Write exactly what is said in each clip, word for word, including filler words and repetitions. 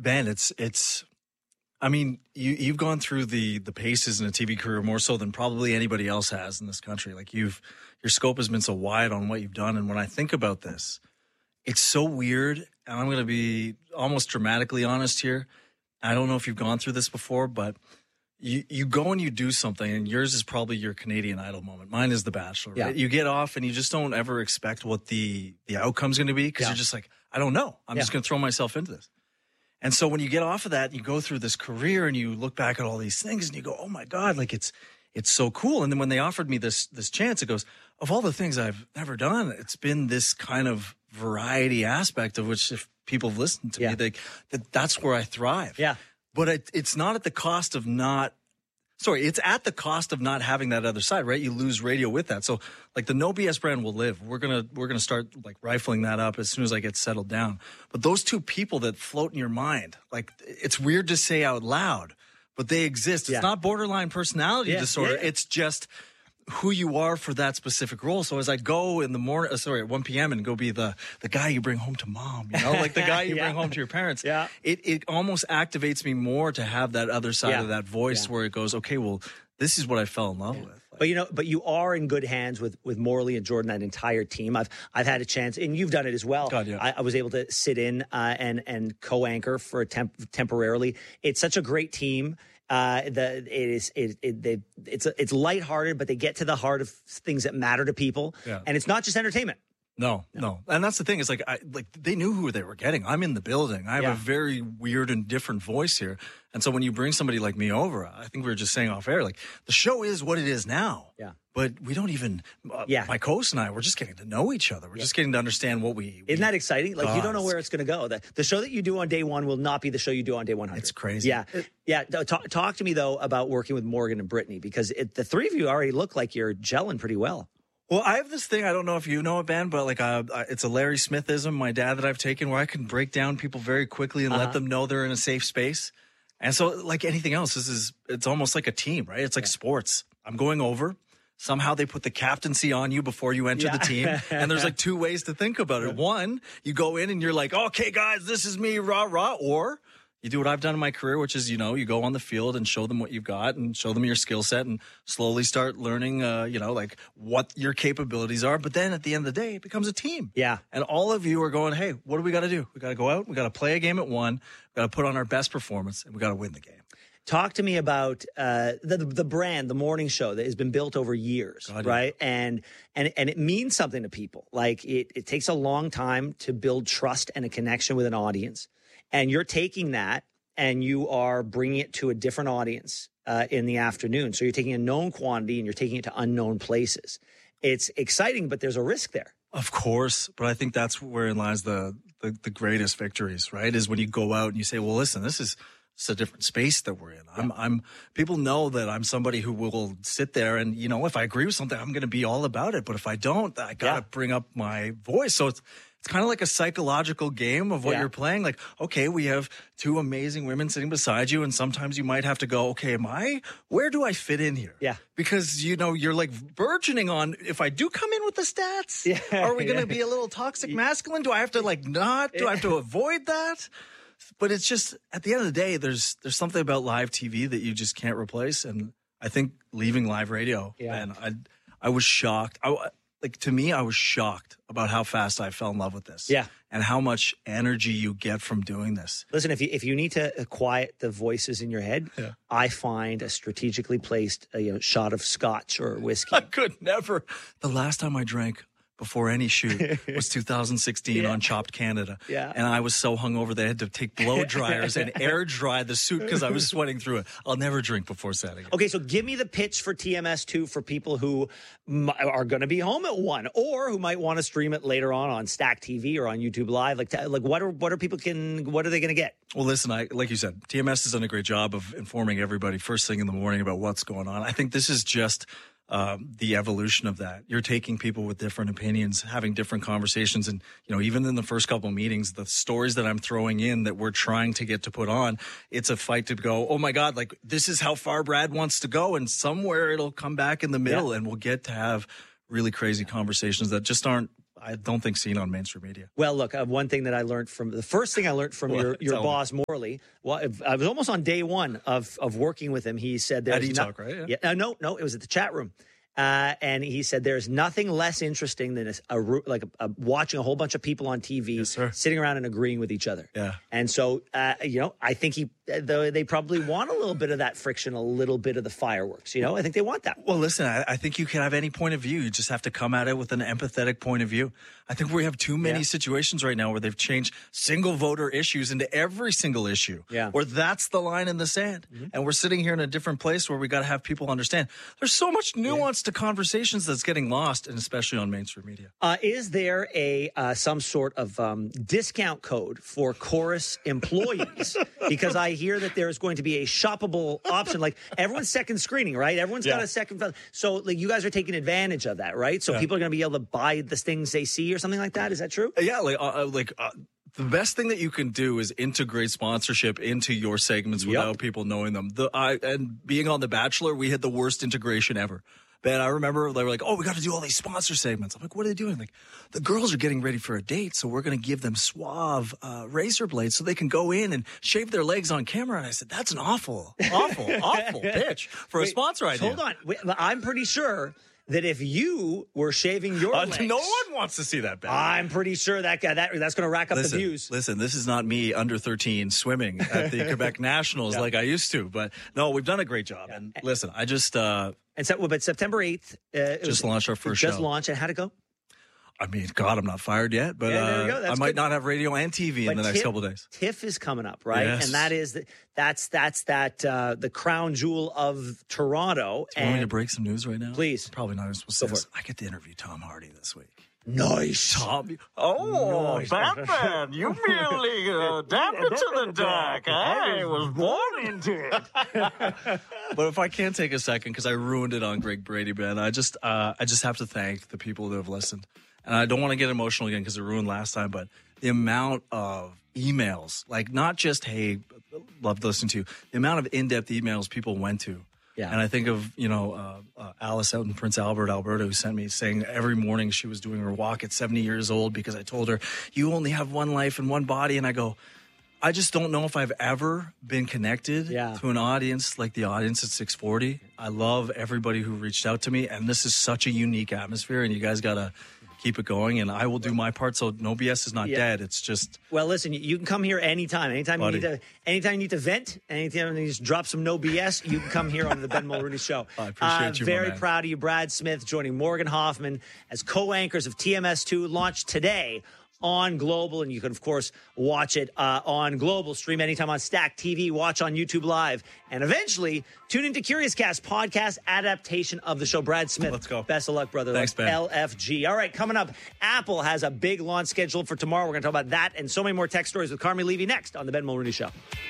Ben, it's it's. I mean, you you've gone through the the paces in a T V career more so than probably anybody else has in this country. Like you've your scope has been so wide on what you've done, and when I think about this, it's so weird. And I'm going to be almost dramatically honest here. I don't know if you've gone through this before, but you you go and you do something, and yours is probably your Canadian Idol moment. Mine is The Bachelor. Right? Yeah. You get off, and you just don't ever expect what the the outcome's going to be because Yeah. you're just like, I don't know. I'm Yeah. just going to throw myself into this. And so when you get off of that, you go through this career, and you look back at all these things, and you go, oh my God, like it's it's so cool. And then when they offered me this this chance, it goes, of all the things I've never done, it's been this kind of variety aspect of which, if people have listened to Yeah. me, they, that that's where I thrive. Yeah. But it, it's not at the cost of not, sorry, it's at the cost of not having that other side, right? You lose radio with that. So like the No B S brand will live. We're going to, we're going to start like rifling that up as soon as I get settled down. But those two people that float in your mind, like it's weird to say out loud, but they exist. It's Yeah. not borderline personality Yeah. disorder. Yeah. It's just who you are for that specific role. So as I go in the morning, uh, sorry, at one p.m. and go be the the guy you bring home to mom, you know, like the guy you Yeah. bring home to your parents. Yeah. It it almost activates me more to have that other side Yeah. of that voice Yeah. where it goes, okay, well, this is what I fell in love with. Like, But you know, but you are in good hands with with Morley and Jordan, that entire team. I've I've had a chance, and you've done it as well. God, yeah. I, I was able to sit in uh, and and co-anchor for a temp- temporarily. It's such a great team. Uh, the it is it, it they it's it's lighthearted, but they get to the heart of things that matter to people, Yeah. and it's not just entertainment. No, no, and that's the thing. Is like, I like they knew who they were getting. I'm in the building. I have Yeah. a very weird and different voice here, and so when you bring somebody like me over, I think we were just saying off air, like the show is what it is now. Yeah. But we don't even. Uh, Yeah. My co-host and I, we're just getting to know each other. We're just getting to understand what we. we Isn't that exciting? Like you don't know cause. where it's going to go. The, the show that you do on day one will not be the show you do on day one hundred. It's crazy. Yeah, yeah. Talk, talk to me though about working with Morgan and Brittany, because it, the three of you already look like you're gelling pretty well. Well, I have this thing. I don't know if you know it, Ben, but like uh, it's a Larry Smithism, my dad, that I've taken, where I can break down people very quickly and Uh-huh. let them know they're in a safe space. And so, like anything else, this is it's almost like a team, right? It's like sports. I'm going over. Somehow they put the captaincy on you before you enter Yeah. the team. And there's like two ways to think about it. One, you go in and you're like, okay, guys, this is me, rah, rah. Or you do what I've done in my career, which is, you know, you go on the field and show them what you've got and show them your skill set and slowly start learning, uh, you know, like what your capabilities are. But then at the end of the day, it becomes a team. Yeah. And all of you are going, hey, what do we got to do? We got to go out. We got to play a game at one. We got to put on our best performance, and we got to win the game. Talk to me about uh, the the brand, the morning show that has been built over years, God, yeah. right? And and and it means something to people. Like it, it takes a long time to build trust and a connection with an audience, and you're taking that and you are bringing it to a different audience uh, in the afternoon. So you're taking a known quantity and you're taking it to unknown places. It's exciting, but there's a risk there. Of course, but I think that's wherein lies the, the the greatest victories, right? Is when you go out and you say, well, listen, this is it's a different space that we're in. I'm, I'm, people know that I'm somebody who will sit there and, you know, if I agree with something, I'm going to be all about it. But if I don't, I got to Yeah. bring up my voice. So it's, it's kind of like a psychological game of what Yeah. you're playing. Like, okay, we have two amazing women sitting beside you. And sometimes you might have to go, okay, am I, where do I fit in here? Yeah. Because, you know, you're like burgeoning on, if I do come in with the stats, Yeah, are we going to yeah. be a little toxic masculine? Do I have to like not, do I have to avoid that? But it's just at the end of the day, there's there's something about live T V that you just can't replace. And I think leaving live radio, Yeah. man, I I was shocked. I like to me, I was shocked about how fast I fell in love with this. Yeah. And how much energy you get from doing this. Listen, if you if you need to quiet the voices in your head, Yeah. I find a strategically placed uh, you know, shot of scotch or whiskey. I could never. The last time I drank before any shoot was two thousand sixteen Yeah. on Chopped Canada. Yeah. And I was so hungover that I had to take blow dryers and air dry the suit because I was sweating through it. I'll never drink before Saturday. Okay, so give me the pitch for T M S two for people who m- are going to be home at one, or who might want to stream it later on on Stack T V or on YouTube Live. Like, t- like what are what are people can what are they going to get? Well, listen, I like you said, T M S has done a great job of informing everybody first thing in the morning about what's going on. I think this is just um, the evolution of that. You're taking people with different opinions, having different conversations. And, you know, even in the first couple of meetings, the stories that I'm throwing in that we're trying to get to put on, it's a fight to go, oh my God, like this is how far Brad wants to go. And somewhere it'll come back in the middle Yeah. and we'll get to have really crazy conversations that just aren't I don't think seen on mainstream media. Well, look, uh, one thing that I learned from the first thing I learned from Well, your, your tell boss, Morley, well, I was almost on day one of, of working with him. He said there's At E-Talk, no, right? Yeah. Yeah, uh, no, no, it was at the chat room. Uh, and he said there's nothing less interesting than a, a like a, a, watching a whole bunch of people on T V Yes, sir. sitting around and agreeing with each other. Yeah. And so, uh, you know, I think he though they probably want a little bit of that friction, a little bit of the fireworks. You know, I think they want that. Well, listen, I, I think you can have any point of view. You just have to come at it with an empathetic point of view. I think we have too many Yeah. situations right now where they've changed single voter issues into every single issue. Yeah. Where that's the line in the sand. Mm-hmm. And we're sitting here in a different place where we got to have people understand there's so much nuance yeah. to conversations that's getting lost, and especially on mainstream media. Uh, is there a uh, some sort of um, discount code for Chorus employees? Because I hear that there's going to be a shoppable option. Like everyone's second screening, right? Everyone's yeah. got a second. So like you guys are taking advantage of that, right? So yeah. people are going to be able to buy the things they see or something like that. Is that true? Yeah, like uh, like. Uh, The best thing that you can do is integrate sponsorship into your segments Yep. without people knowing them. The I and being on The Bachelor, we had the worst integration ever. Man, I remember they were like, "Oh, we got to do all these sponsor segments." I'm like, "What are they doing?" Like, the girls are getting ready for a date, so we're going to give them Suave uh, razor blades so they can go in and shave their legs on camera. And I said, "That's an awful, awful, awful pitch for Wait, a sponsor idea." Hold on, Wait, I'm pretty sure that if you were shaving your Uh, legs, no one wants to see that. Ben. I'm pretty sure that guy that that's going to rack up listen, the views. Listen, this is not me under thirteen swimming at the Quebec Nationals yeah. like I used to, but no, we've done a great job. Yeah. And listen, I just uh, and so, but September eighth, uh, just launched our first just show. launched, and how'd it go? I mean, God, I'm not fired yet, but yeah, there you go. uh, I might good. not have radio and T V but in the next TIFF, couple of days. TIFF is coming up, right? Yes. And that is the, that's that's that uh, the crown jewel of Toronto. Do you and want me to break some news right now? Please. Probably not even supposed to say this. I get to interview Tom Hardy this week. Nice. Tom. Oh, nice. Batman, you really uh, damped it to the deck. I was born into it. But if I can take a second, because I ruined it on Greg Brady, Ben, I just, uh, I just have to thank the people that have listened. And I don't want to get emotional again because it ruined last time, but the amount of emails, like not just, hey, love to listen to you, the amount of in-depth emails people went to. Yeah. And I think of, you know, uh, uh, Alice out in Prince Albert, Alberta, who sent me saying every morning she was doing her walk at seventy years old because I told her, you only have one life and one body. And I go, I just don't know if I've ever been connected yeah. to an audience like the audience at six forty. I love everybody who reached out to me. And this is such a unique atmosphere. And you guys got to keep it going, and I will do my part. So no B S is not yeah. dead. It's just well. Listen, you, you can come here anytime. Anytime buddy. you need to. Anytime you need to vent. Anytime you just drop some no B S. You can come here on the Ben Mulrooney Show. I appreciate uh, you. Very man. proud of you, Brad Smith, joining Morgan Hoffman as co-anchors of T M S two, launched today on Global, and you can of course watch it uh, on Global, stream anytime on Stack T V, watch on YouTube Live, and eventually tune into Curious Cast podcast adaptation of the show. Brad Smith, let's go. Best of luck, brother. Thanks, Ben. L F G. All right, coming up, Apple has a big launch scheduled for tomorrow. We're going to talk about that and so many more tech stories with Carmi Levy next on the Ben Mulrooney Show.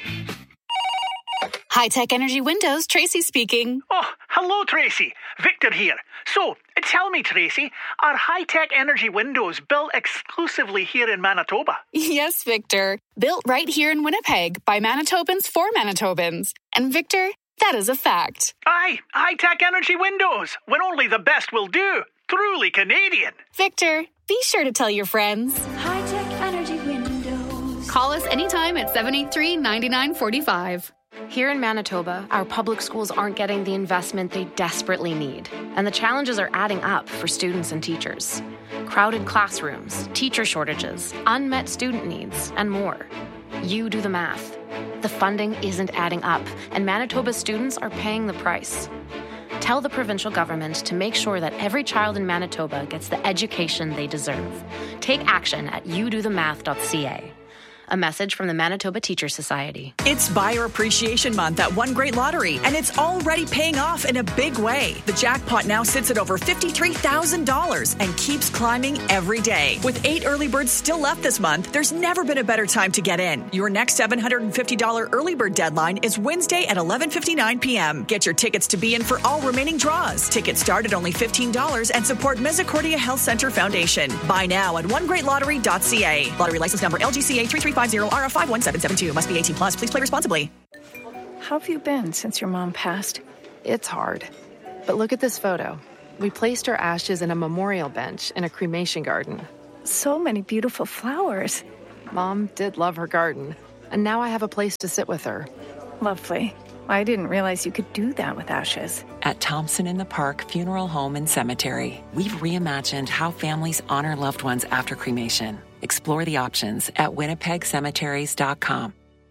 High-Tech Energy Windows, Tracy speaking. Oh, hello, Tracy. Victor here. So, tell me, Tracy, are High-Tech Energy Windows built exclusively here in Manitoba? Yes, Victor. Built right here in Winnipeg by Manitobans for Manitobans. And Victor, that is a fact. Aye, High-Tech Energy Windows, when only the best will do. Truly Canadian. Victor, be sure to tell your friends. High-Tech Energy Windows. Call us anytime at seven eight three, nine nine four five. Here in Manitoba, our public schools aren't getting the investment they desperately need, and the challenges are adding up for students and teachers. Crowded classrooms, teacher shortages, unmet student needs, and more. You do the math. The funding isn't adding up, and Manitoba students are paying the price. Tell the provincial government to make sure that every child in Manitoba gets the education they deserve. Take action at you do the math dot c a. A message from the Manitoba Teacher Society. It's Buyer Appreciation Month at One Great Lottery, and it's already paying off in a big way. The jackpot now sits at over fifty-three thousand dollars and keeps climbing every day. With eight early birds still left this month, there's never been a better time to get in. Your next seven hundred fifty dollars early bird deadline is Wednesday at eleven fifty-nine p.m. Get your tickets to be in for all remaining draws. Tickets start at only fifteen dollars and support Misericordia Health Center Foundation. Buy now at one great lottery dot c a. Lottery license number L G C A three three five zero R F five one seven seven two. Must be eighteen plus. Please play responsibly. How have you been since your mom passed? It's hard. But look at this photo. We placed her ashes in a memorial bench in a cremation garden. so many beautiful flowers. Mom did love her garden, and now I have a place to sit with her. Lovely. I didn't realize you could do that with ashes. At Thompson in the Park Funeral Home and Cemetery, we've reimagined how families honor loved ones after cremation. Explore the options at winnipeg cemeteries dot com.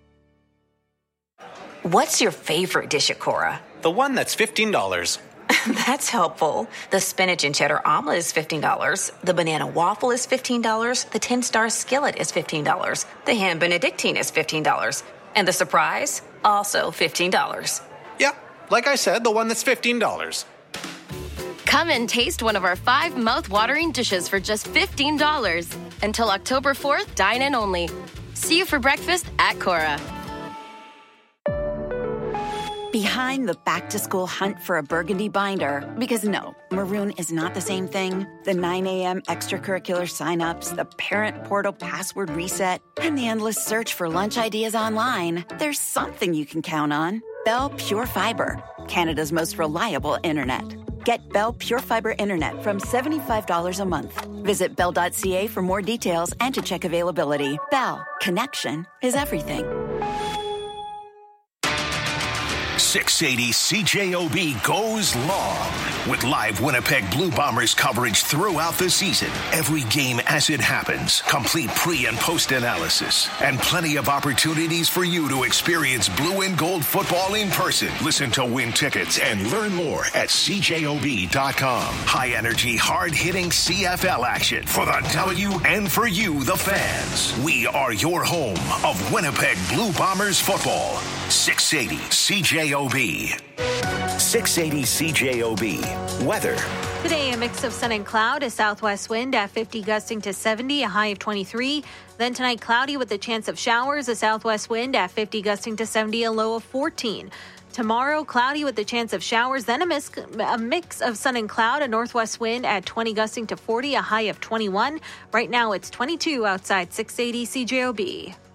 What's your favorite dish at Cora? The one that's fifteen dollars. That's helpful. The spinach and cheddar omelet is fifteen dollars. The banana waffle is fifteen dollars. The ten-star skillet is fifteen dollars. The ham benedictine is fifteen dollars. And the surprise? Also fifteen dollars. Yeah, like I said, the one that's fifteen dollars. Come and taste one of our five mouth-watering dishes for just fifteen dollars. Until October fourth, dine in only. See you for breakfast at Cora. Behind the back-to-school hunt for a burgundy binder, because no, maroon is not the same thing. The nine a.m. extracurricular signups, the parent portal password reset, and the endless search for lunch ideas online. There's something you can count on. Bell Pure Fiber, Canada's most reliable internet. Get Bell Pure Fiber internet from seventy-five dollars a month. Visit bell dot c a for more details and to check availability. Bell, connection is everything. six eighty C J O B goes long with live Winnipeg Blue Bombers coverage throughout the season. Every game as it happens, complete pre- and post-analysis, and plenty of opportunities for you to experience blue and gold football in person. Listen to win tickets and learn more at c j o b dot com. High-energy, hard-hitting C F L action for the W and for you, the fans. We are your home of Winnipeg Blue Bombers football. six eighty C J O B. six eighty C J O B. Weather. Today, a mix of sun and cloud, a southwest wind at fifty gusting to seventy, a high of twenty-three. Then tonight, cloudy with a chance of showers, a southwest wind at fifty gusting to seventy, a low of fourteen. Tomorrow, cloudy with a chance of showers, then a mix, a mix of sun and cloud, a northwest wind at twenty gusting to forty, a high of twenty-one. Right now, it's twenty-two outside six eighty C J O B.